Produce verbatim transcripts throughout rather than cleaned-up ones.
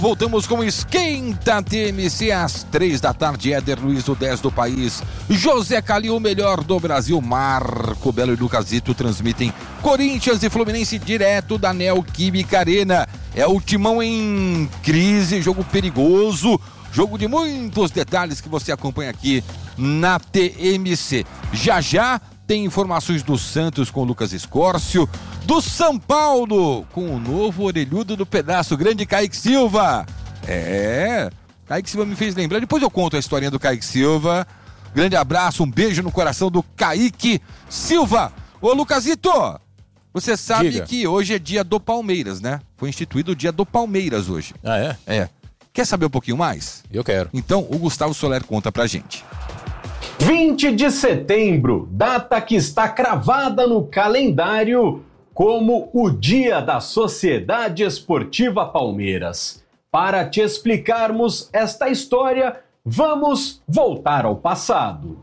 Voltamos com o Esquenta T M C às três da tarde. Éder Luiz, o dez do país. José Calil, o melhor do Brasil. Marco Belo e Lucasito transmitem Corinthians e Fluminense direto da Neoquímica Arena. É o Timão em crise, jogo perigoso, jogo de muitos detalhes que você acompanha aqui na T M C. Já já tem informações do Santos com o Lucas Escórcio, do São Paulo com o novo orelhudo do pedaço, grande Kaique Silva. É, Kaique Silva me fez lembrar, depois eu conto a historinha do Kaique Silva. Grande abraço, um beijo no coração do Kaique Silva. Ô Lucasito, você sabe Diga. que hoje é dia do Palmeiras, né? Foi instituído o dia do Palmeiras hoje. Ah, é? É. Quer saber um pouquinho mais? Eu quero. Então o Gustavo Soler conta pra gente. vinte de setembro, data que está cravada no calendário como o Dia da Sociedade Esportiva Palmeiras. Para te explicarmos esta história, vamos voltar ao passado.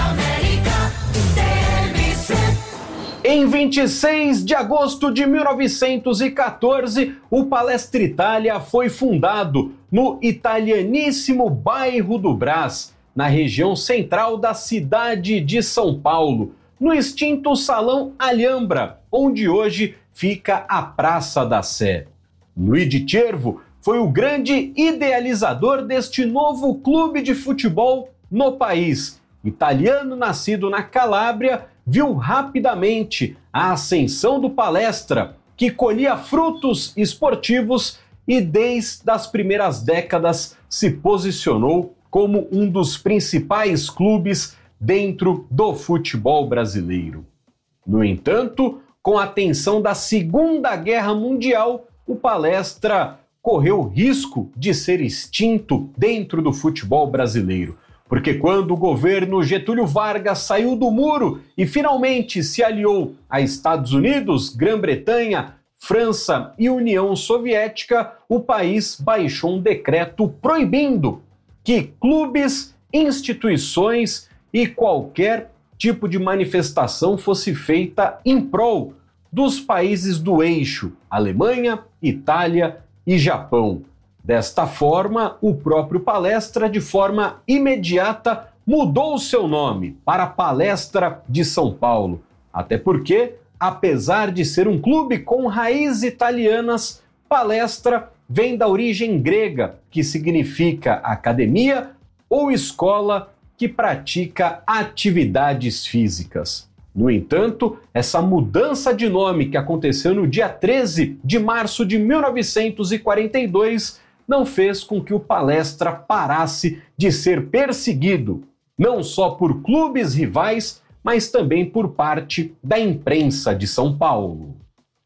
Em vinte e seis de agosto de mil novecentos e quatorze, o Palestra Itália foi fundado no italianíssimo bairro do Brás, na região central da cidade de São Paulo, no extinto Salão Alhambra, onde hoje fica a Praça da Sé. Luigi Cervo foi o grande idealizador deste novo clube de futebol no país. Italiano nascido na Calábria, viu rapidamente a ascensão do Palestra, que colhia frutos esportivos e desde as primeiras décadas se posicionou como um dos principais clubes dentro do futebol brasileiro. No entanto, com a tensão da Segunda Guerra Mundial, o Palestra correu risco de ser extinto dentro do futebol brasileiro. Porque quando o governo Getúlio Vargas saiu do muro e finalmente se aliou a Estados Unidos, Grã-Bretanha, França e União Soviética, o país baixou um decreto proibindo que clubes, instituições e qualquer tipo de manifestação fosse feita em prol dos países do eixo, Alemanha, Itália e Japão. Desta forma, o próprio Palestra, de forma imediata, mudou o seu nome para Palestra de São Paulo. Até porque, apesar de ser um clube com raízes italianas, Palestra vem da origem grega, que significa academia ou escola que pratica atividades físicas. No entanto, essa mudança de nome que aconteceu no dia treze de março de mil novecentos e quarenta e dois não fez com que o Palestra parasse de ser perseguido, não só por clubes rivais, mas também por parte da imprensa de São Paulo.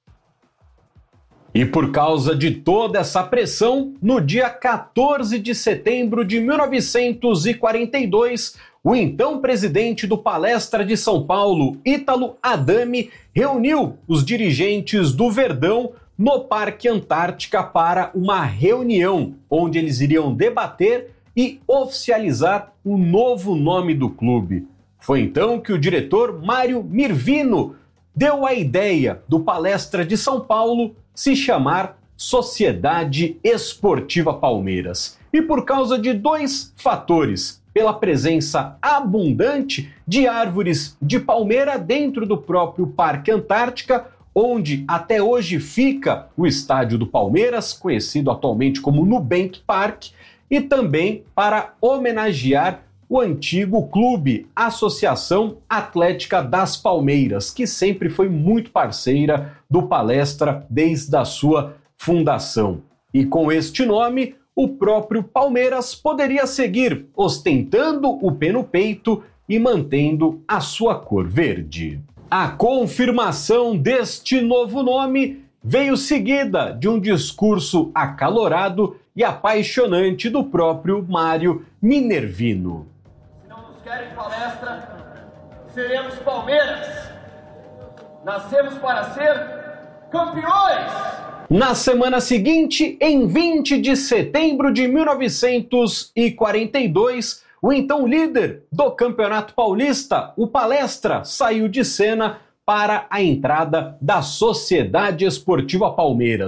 E por causa de toda essa pressão, no dia quatorze de setembro de mil novecentos e quarenta e dois, o então presidente do Palestra de São Paulo, Ítalo Adami, reuniu os dirigentes do Verdão no Parque Antártica para uma reunião, onde eles iriam debater e oficializar o novo nome do clube. Foi então que o diretor Mário Mirvino deu a ideia do Palestra de São Paulo se chamar Sociedade Esportiva Palmeiras. E por causa de dois fatores: pela presença abundante de árvores de palmeira dentro do próprio Parque Antártica, onde até hoje fica o estádio do Palmeiras, conhecido atualmente como Nubank Park, e também para homenagear o antigo clube Associação Atlética das Palmeiras, que sempre foi muito parceira do Palestra desde a sua fundação. E com este nome, o próprio Palmeiras poderia seguir ostentando o pé no peito e mantendo a sua cor verde. A confirmação deste novo nome veio seguida de um discurso acalorado e apaixonante do próprio Mário Minervino. Se não nos querem Palestra, seremos Palmeiras. Nascemos para ser campeões! Na semana seguinte, em vinte de setembro de mil novecentos e quarenta e dois, o então líder do Campeonato Paulista, o Palestra, saiu de cena para a entrada da Sociedade Esportiva Palmeiras,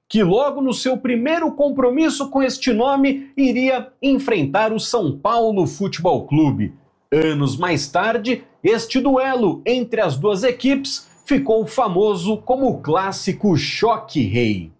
que logo no seu primeiro compromisso com este nome iria enfrentar o São Paulo Futebol Clube. Anos mais tarde, este duelo entre as duas equipes ficou famoso como o clássico Choque Rei.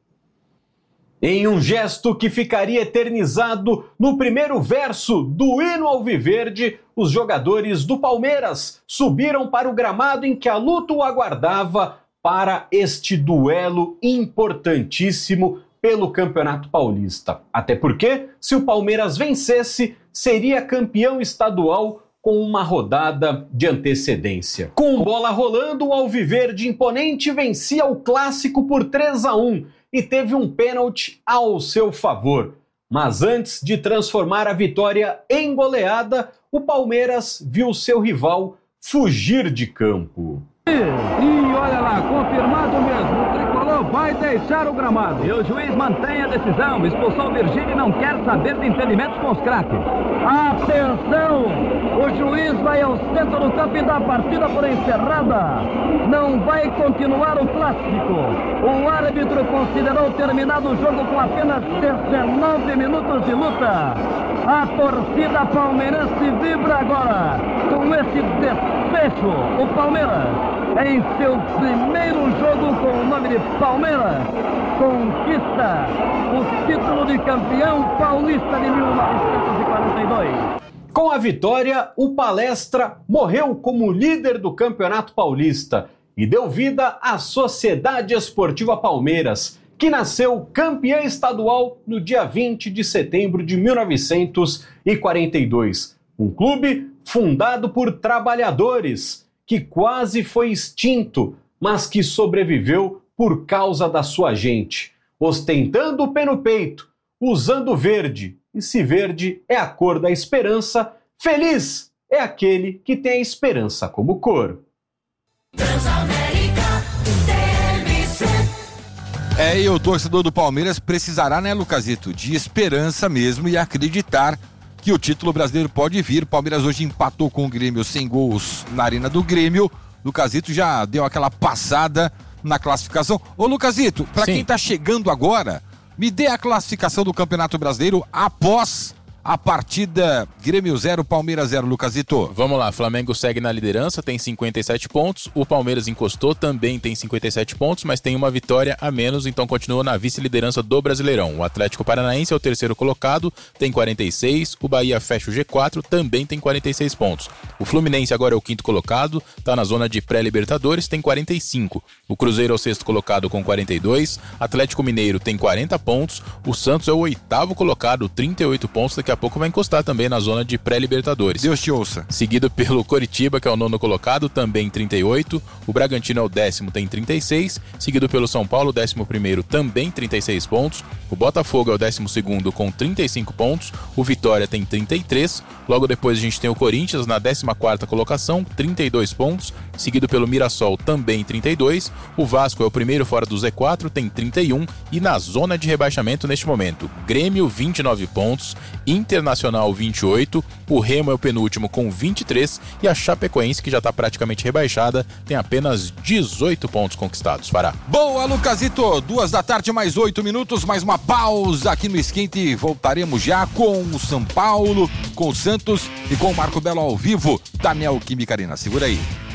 Em um gesto que ficaria eternizado no primeiro verso do hino alviverde, os jogadores do Palmeiras subiram para o gramado em que a luta o aguardava para este duelo importantíssimo pelo Campeonato Paulista. Até porque, se o Palmeiras vencesse, seria campeão estadual com uma rodada de antecedência. Com bola rolando, o alviverde imponente vencia o clássico por três a um e teve um pênalti ao seu favor. Mas antes de transformar a vitória em goleada, o Palmeiras viu seu rival fugir de campo. E olha lá, confirmado mesmo, o tricolor vai deixar o gramado. E o juiz mantém a decisão, expulsou o Virgílio e não quer saber de entendimentos com os craques. Atenção, o juiz vai ao centro do campo e dá a partida por encerrada. Não vai continuar o clássico. O árbitro considerou terminado o jogo com apenas dezenove minutos de luta. A torcida palmeirense vibra agora com esse desfecho. O Palmeiras, em seu primeiro jogo com o nome de Palmeiras, conquista o título de campeão paulista de mil novecentos e quarenta e dois. Com a vitória, o Palestra morreu como líder do Campeonato Paulista e deu vida à Sociedade Esportiva Palmeiras, que nasceu campeã estadual no dia vinte de setembro de mil novecentos e quarenta e dois. Um clube fundado por trabalhadores, que quase foi extinto, mas que sobreviveu por causa da sua gente, ostentando o pé no peito, usando verde, e se verde é a cor da esperança, feliz é aquele que tem a esperança como cor. É, e o torcedor do Palmeiras precisará, né, Lucasito, de esperança mesmo e acreditar que o título brasileiro pode vir. O Palmeiras hoje empatou com o Grêmio sem gols na Arena do Grêmio. Lucasito já deu aquela passada na classificação. Ô, Lucasito, pra Sim. quem tá chegando agora, me dê a classificação do Campeonato Brasileiro após a partida Grêmio zero, Palmeiras zero, Lucasito. Vamos lá, Flamengo segue na liderança, tem cinquenta e sete pontos, o Palmeiras encostou, também tem cinquenta e sete pontos, mas tem uma vitória a menos, então continua na vice-liderança do Brasileirão. O Atlético Paranaense é o terceiro colocado, tem quarenta e seis, o Bahia fecha o G quatro, também tem quarenta e seis pontos. O Fluminense agora é o quinto colocado, está na zona de pré-libertadores, tem quarenta e cinco. O Cruzeiro é o sexto colocado com quarenta e dois, Atlético Mineiro tem quarenta pontos, o Santos é o oitavo colocado, trinta e oito pontos, daqui a pouco vai encostar também na zona de pré-libertadores. Deus te ouça. Seguido pelo Coritiba, que é o nono colocado, também trinta e oito. O Bragantino é o décimo, tem trinta e seis. Seguido pelo São Paulo, décimo primeiro, também trinta e seis pontos. O Botafogo é o décimo segundo com trinta e cinco pontos. O Vitória tem trinta e três. Logo depois a gente tem o Corinthians na décima quarta colocação, trinta e dois pontos. Seguido pelo Mirassol, também trinta e dois. O Vasco é o primeiro fora do Z quatro, tem trinta e um. E na zona de rebaixamento neste momento, Grêmio, vinte e nove pontos. Internacional, vinte e oito. O Remo é o penúltimo com vinte e três. E a Chapecoense, que já está praticamente rebaixada, tem apenas dezoito pontos conquistados. Pará. Boa, Lucasito. Duas da tarde, mais oito minutos, mais uma pausa aqui no Esquente. Voltaremos já com o São Paulo, com o Santos e com o Marco Belo ao vivo da Neoquímica Arena. Segura aí.